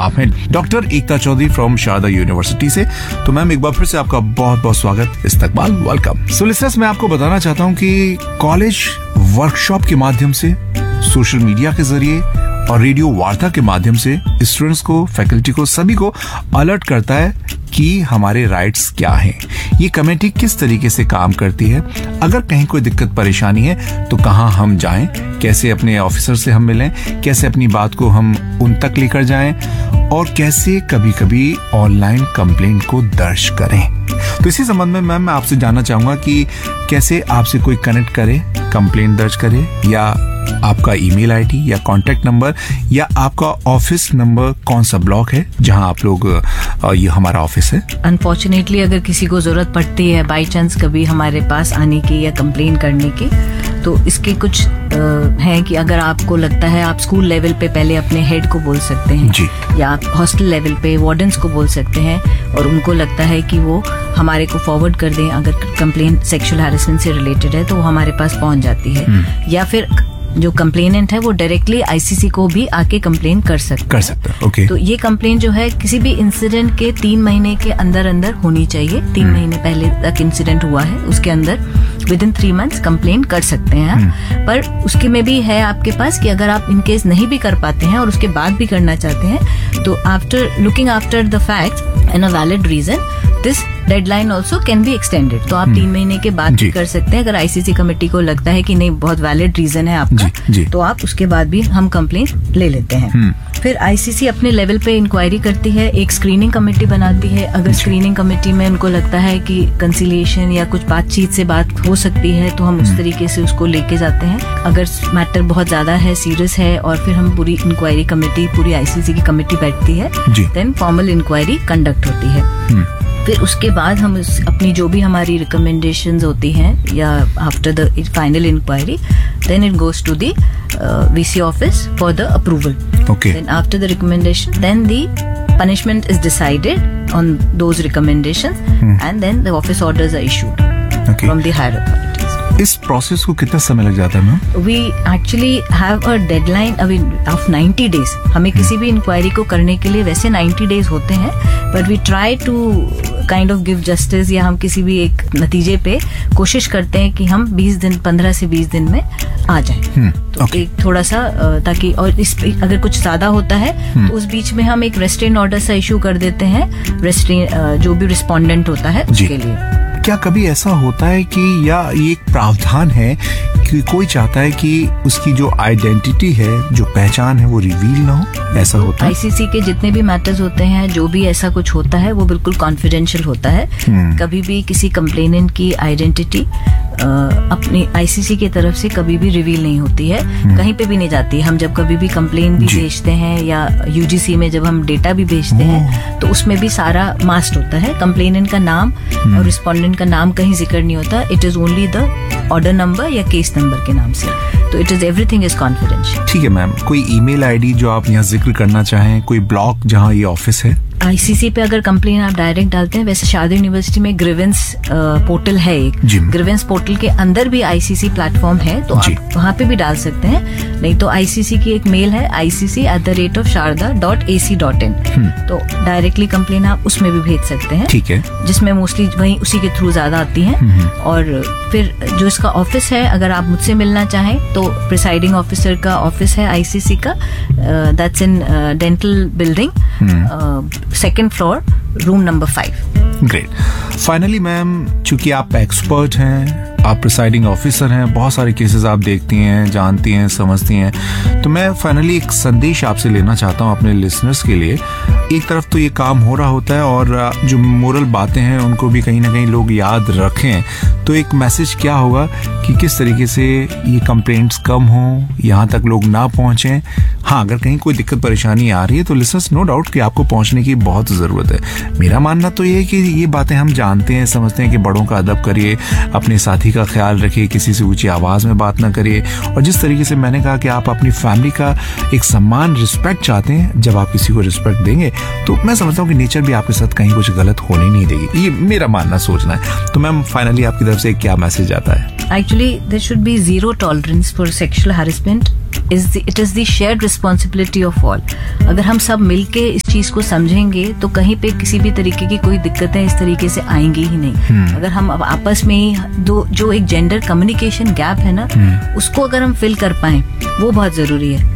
नाम है doctor Ekta Chaudhary from Sharda university से। तो मैम एक बार फिर से आपका बहुत बहुत स्वागत, इस्तकबाल, वेलकम। सो लिसनर्स, मैं आपको बताना चाहता हूँ कि कॉलेज वर्कशॉप के माध्यम से, सोशल मीडिया के जरिए और रेडियो वार्ता के माध्यम से स्टूडेंट्स को, फैकल्टी को, सभी को अलर्ट करता है कि हमारे राइट्स क्या हैं, ये कमेटी किस तरीके से काम करती है, अगर कहीं कोई दिक्कत परेशानी है तो कहाँ हम जाएं, कैसे अपने ऑफिसर से हम मिलें, कैसे अपनी बात को हम उन तक लेकर जाएं और कैसे कभी कभी ऑनलाइन कंप्लेंट को दर्ज करें। तो इसी संबंध में मैम मैं आपसे जानना चाहूंगा कि कैसे आपसे कोई कनेक्ट करे, कंप्लेंट दर्ज करे, या आपका ईमेल आईडी या कांटेक्ट नंबर या आपका ऑफिस नंबर कौन सा ब्लॉक है जहां आप लोग, ये हमारा ऑफिस है। अनफॉर्चुनेटली अगर किसी को जरूरत पड़ती है बाई चांस कभी हमारे पास आने की या कंप्लेन करने की, तो इसके कुछ है कि अगर आपको लगता है आप स्कूल लेवल पे पहले अपने हेड को बोल सकते हैं जी, या आप हॉस्टल लेवल पे वार्डन्स को बोल सकते हैं और उनको लगता है कि वो हमारे को फॉरवर्ड कर दें अगर कंप्लेन सेक्सुअल हैरेसमेंट से रिलेटेड है तो वो हमारे पास पहुंच जाती है। या फिर जो कंप्लेनेंट है वो डायरेक्टली आईसीसी को भी आके कंप्लेन कर सकता है। ओके। तो ये कंप्लेन जो है किसी भी इंसिडेंट के 3 महीने के अंदर अंदर होनी चाहिए। 3 महीने पहले तक इंसिडेंट हुआ है उसके अंदर विदिन 3 मंथ्स कंप्लेन कर सकते हैं। पर उसके में भी है आपके पास कि अगर आप इनकेस नहीं भी कर पाते हैं और उसके बाद भी करना चाहते हैं तो after looking after the fact and a valid reason this deadline also can be extended. तो आप 3 महीने के बाद भी कर सकते हैं। अगर आईसीसी कमेटी को लगता है कि नहीं बहुत वैलिड रीजन है आपका तो आप उसके बाद भी हम कंप्लेन ले लेते हैं। फिर आईसीसी अपने लेवल पे इंक्वायरी करती है, एक स्क्रीनिंग कमेटी बनाती है। अगर स्क्रीनिंग कमेटी में उनको लगता है कि कंसिलिएशन या कुछ बातचीत से बात हो सकती है तो हम उस तरीके से उसको लेके जाते हैं। अगर मैटर बहुत ज्यादा है, सीरियस है और फिर हम पूरी इंक्वायरी कमेटी, पूरी आईसीसी की कमेटी बैठती है, देन फॉर्मल इंक्वायरी कंडक्ट होती है। फिर उसके बाद हम अपनी जो भी हमारी रिकमेंडेशंस होती हैं या after the final inquiry then it goes to the VC office for the approval. Then after the recommendation then the punishment is decided on those recommendations and then the office orders are issued from the higher authorities. इस process को कितना समय लग जाता है ma'am? We actually have a deadline of 90 days. हमें किसी भी इंक्वायरी को करने के लिए वैसे 90 days होते हैं, but we try to kind of give justice या हम किसी भी एक नतीजे पे कोशिश करते हैं कि हम 15 से 20 दिन में आ जाएं। तो एक थोड़ा सा ताकि, और इस अगर कुछ ज्यादा होता है तो उस बीच में हम एक रेस्ट्रेन ऑर्डर सा इशू कर देते हैं रेस्ट्रेन जो भी रिस्पोंडेंट होता है उसके लिए। क्या कभी ऐसा होता है कि या ये एक प्रावधान है कि कोई चाहता है कि उसकी जो आइडेंटिटी है, जो पहचान है, वो रिवील ना हो, ऐसा होता है? आईसीसी के जितने भी मैटर्स होते हैं, जो भी ऐसा कुछ होता है वो बिल्कुल कॉन्फिडेंशियल होता है। कभी भी किसी कंप्लेनेंट की आइडेंटिटी अपनी आईसीसी की तरफ से कभी भी रिवील नहीं होती है, कहीं पे भी नहीं जाती है। हम जब कभी भी कंप्लेन भी भेजते हैं या यूजीसी में जब हम डेटा भी भेजते हैं तो उसमें भी सारा मास्ट होता है। कंप्लेनेंट का नाम और रिस्पोंडेंट का नाम कहीं जिक्र नहीं होता। It is only the order number या केस नंबर के नाम से। तो it is everything is confidential. ठीक है मैम, कोई ईमेल आईडी जो आप यहाँ जिक्र करना चाहें, कोई ब्लॉक जहाँ ये ऑफिस है? आईसीसी पे अगर कंप्लेन आप डायरेक्ट डालते हैं, वैसे शारदा यूनिवर्सिटी में ग्रीवेंस पोर्टल है एक, ग्रीवेंस पोर्टल के अंदर भी आईसीसी प्लेटफॉर्म है तो आप वहाँ पे भी डाल सकते हैं। नहीं तो आईसीसी की एक मेल है icc@sharda.ac.in, तो डायरेक्टली कंप्लेन आप उसमें भी भेज सकते हैं। ठीक है, जिसमें मोस्टली वही उसी के थ्रू ज्यादा आती हैं। और फिर जो इसका ऑफिस है, अगर आप मुझसे मिलना चाहें तो प्रिसाइडिंग ऑफिसर का ऑफिस है आईसीसी का, that's in dental building, 2nd floor, room number 5. Great. Finally ma'am, चूंकि आप एक्सपर्ट हैं, आप प्रिसाइडिंग ऑफिसर हैं, बहुत सारे केसेस आप देखती हैं, जानती हैं, समझती हैं, तो मैं फाइनली एक संदेश आपसे लेना चाहता हूं अपने लिसनर्स के लिए। एक तरफ तो ये काम हो रहा होता है और जो मोरल बातें हैं उनको भी कहीं ना कहीं लोग याद रखें, तो एक मैसेज क्या होगा कि किस तरीके से ये कंप्लेंट्स कम हों, यहाँ तक लोग ना पहुंचें। हाँ, अगर कहीं कोई दिक्कत परेशानी आ रही है तो लिसनर्स, नो डाउट कि आपको पहुंचने की बहुत ज़रूरत है। मेरा मानना तो ये है कि ये बातें हम जानते हैं, समझते हैं कि बड़ों का अदब करिए, अपने साथी का ख्याल रखिए, किसी से ऊंची आवाज़ में बात ना करिए। और जिस तरीके से मैंने कहा कि आप अपनी फैमिली का एक सम्मान, रिस्पेक्ट चाहते हैं, जब आप किसी को रिस्पेक्ट देंगे तो मैं समझता हूँ कि नेचर भी आपके साथ कहीं कुछ गलत होने नहीं देगी। ये मेरा मानना, सोचना है। तो मैम, फाइनली आपकी तरफ से क्या मैसेज आता है? Actually, there should be zero tolerance for sexual harassment it is the shared responsibility of all. अगर हम सब मिलके इस चीज को समझेंगे तो कहीं पे किसी भी तरीके की कोई दिक्कतें इस तरीके से आएंगी ही नहीं. अगर हम अब आपस में ही जो एक जेंडर कम्युनिकेशन गैप है ना, उसको अगर हम फिल कर पाए, वो बहुत जरूरी है.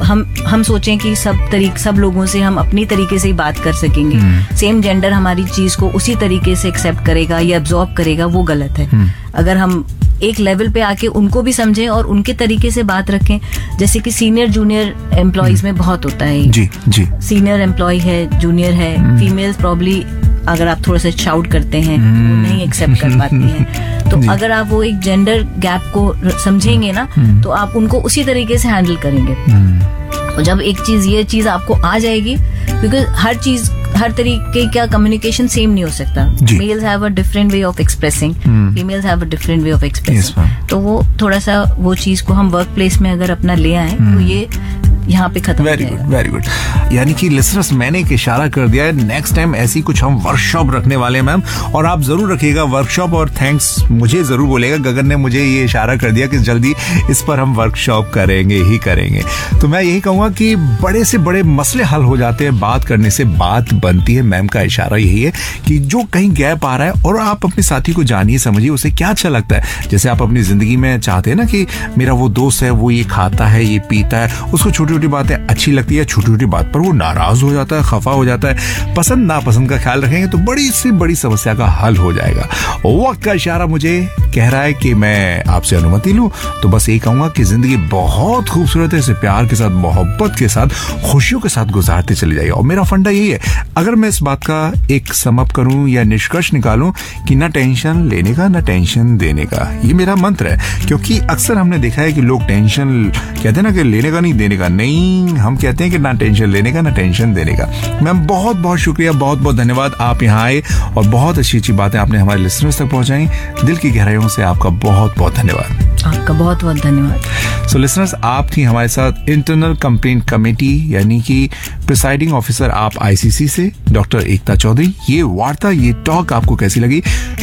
हम सोचें कि सब लोगों से हम अपनी तरीके से ही बात कर सकेंगे, सेम जेंडर हमारी चीज को उसी तरीके से एक्सेप्ट करेगा या एब्जॉर्ब करेगा, वो गलत है. अगर हम एक लेवल पे आके उनको भी समझें और उनके तरीके से बात रखें, जैसे कि सीनियर जूनियर एम्प्लॉयज में बहुत होता है. जी जी. सीनियर एम्प्लॉय है, जूनियर है, फीमेल्स प्रॉब्ली अगर आप थोड़ा सा शाउट करते हैं वो नहीं एक्सेप्ट कर पाती हैं. तो अगर आप वो एक जेंडर गैप को समझेंगे ना, तो आप उनको उसी तरीके से हैंडल करेंगे. और जब ये चीज आपको आ जाएगी, क्योंकि हर तरीके का कम्युनिकेशन सेम नहीं हो सकता. Mails have a different way of expressing, females have a different way of expressing. तो वो थोड़ा सा वो चीज को हम वर्क प्लेस में अगर अपना ले आए तो ये यहाँ पे खत्म. Very good, very good. यानी कि लिसनर्स, मैंने एक इशारा कर दिया है, नेक्स्ट टाइम ऐसी कुछ हम वर्कशॉप रखने वाले हैं मैम, और आप जरूर रखिएगा वर्कशॉप. और थैंक्स मुझे जरूर बोलेगा, गगन ने मुझे ये इशारा कर दिया कि जल्दी इस पर हम वर्कशॉप करेंगे ही करेंगे. तो मैं यही कहूंगा कि बड़े से बड़े मसले हल हो जाते हैं बात करने से, बात बनती है. मैम का इशारा यही है कि जो कहीं गैप आ रहा है, और आप अपने साथी को जानिए, समझिए उसे क्या अच्छा लगता है. जैसे आप अपनी जिंदगी में चाहते हैं ना कि मेरा वो दोस्त है, वो ये खाता है, ये पीता है, उसको छोटी छोटी बातें अच्छी लगती है, छोटी छोटी बात पर वो नाराज हो जाता है, खफा हो जाता है. पसंद नापसंद का ख्याल रखेंगे तो बड़ी से बड़ी समस्या का हल हो जाएगा. वक्त का इशारा मुझे कह रहा है कि मैं आपसे अनुमति लूं, तो बस यही कहूंगा कि जिंदगी बहुत खूबसूरत है, इसे प्यार के साथ, मोहब्बत के साथ, खुशियों के साथ गुजारते चले जाइए. और मेरा फंडा यही है, अगर मैं इस बात का एक समअप करूं या निष्कर्ष निकालूं कि ना टेंशन लेने का ना टेंशन देने का, ये मेरा मंत्र है. क्योंकि अक्सर हमने देखा है कि लोग टेंशन कहते हैं ना कि लेने का नहीं देने का, नहीं, हम कहते हैं कि ना टेंशन लेने का ना टेंशन देने का. मैम बहुत बहुत शुक्रिया, बहुत बहुत धन्यवाद, आप यहाँ आए और बहुत अच्छी अच्छी बातें आपने हमारे लिसनर्स तक पहुंचाई. दिल की गहराइयों से आपका बहुत बहुत धन्यवाद. आपका बहुत बहुत धन्यवाद. सो लिसनर्स, आप थी हमारे साथ इंटरनल कंप्लेंट कमेटी यानी कि प्रिसाइडिंग ऑफिसर आप आईसीसी से डॉक्टर एकता चौधरी. ये वार्ता, ये टॉक आपको कैसी लगी?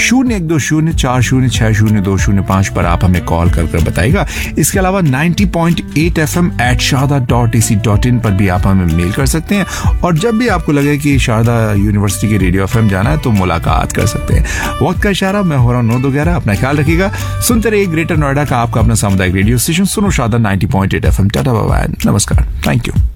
012040602005 पर आप हमें कॉल कर बताइएगा. इसके अलावा 90.8 FM @sharda.ac.in पर भी आप हमें मेल कर सकते हैं. और जब भी आपको लगे कि शारदा यूनिवर्सिटी के रेडियो FM जाना है तो मुलाकात कर सकते हैं. वक्त का इशारा, मैं हो रहा हूँ 9-11. अपना ख्याल रखिएगा. सुनते रहिए ग्रेटर नोएडा का आपका अपना सामुदायिक रेडियो स्टेशन सुनो Sharda 90.8 FM. Tata bye bye, नमस्कार, थैंक यू.